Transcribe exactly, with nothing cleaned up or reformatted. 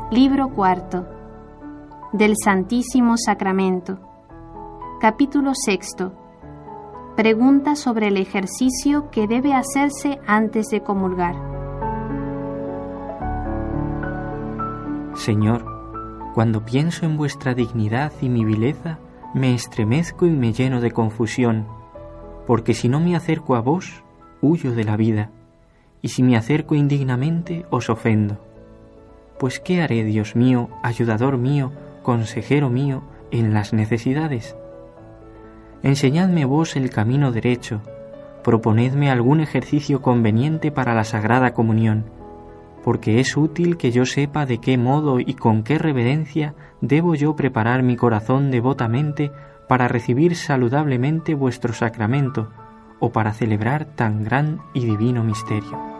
Libro cuarto. Del Santísimo Sacramento. Capítulo sexto. Pregunta sobre el ejercicio que debe hacerse antes de comulgar. Señor, cuando pienso en vuestra dignidad y mi vileza, me estremezco y me lleno de confusión, porque si no me acerco a vos, huyo de la vida, y si me acerco indignamente, os ofendo. Pues ¿qué haré, Dios mío, ayudador mío, consejero mío, en las necesidades? Enseñadme vos el camino derecho, proponedme algún ejercicio conveniente para la Sagrada Comunión, porque es útil que yo sepa de qué modo y con qué reverencia debo yo preparar mi corazón devotamente para recibir saludablemente vuestro sacramento, o para celebrar tan gran y divino misterio.